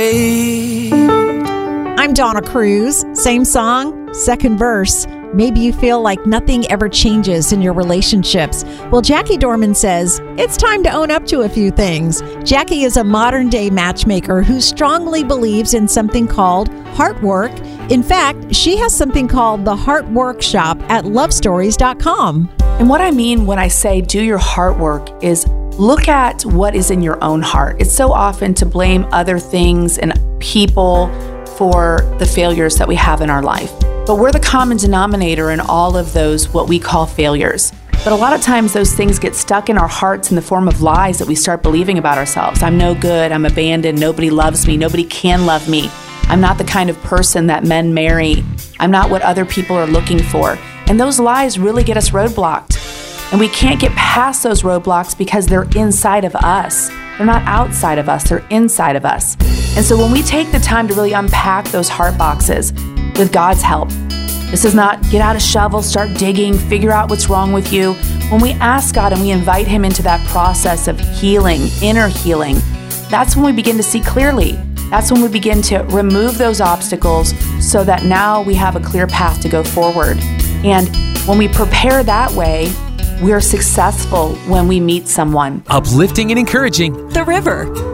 I'm Donna Cruz. Same song, second verse. Maybe you feel like nothing ever changes in your relationships. Well, Jackie Dorman says it's time to own up to a few things. Jackie is a modern-day matchmaker who strongly believes in something called heart work. In fact, she has something called the Heart Workshop at lovestories.com. And what I mean when I say do your heart work is look at what is in your own heart. It's so often to blame other things and people for the failures that we have in our life. But we're the common denominator in all of those, what we call failures. But a lot of times those things get stuck in our hearts in the form of lies that we start believing about ourselves. I'm no good, I'm abandoned, nobody loves me, nobody can love me. I'm not the kind of person that men marry. I'm not what other people are looking for. And those lies really get us roadblocked. And we can't get past those roadblocks because they're inside of us. They're not outside of us, they're inside of us. And so when we take the time to really unpack those heart boxes with God's help, this is not get out a shovel, start digging, figure out what's wrong with you. When we ask God and we invite Him into that process of healing, inner healing, that's when we begin to see clearly. That's when we begin to remove those obstacles so that now we have a clear path to go forward. And when we prepare that way, we're successful when we meet someone. Uplifting and encouraging. The River.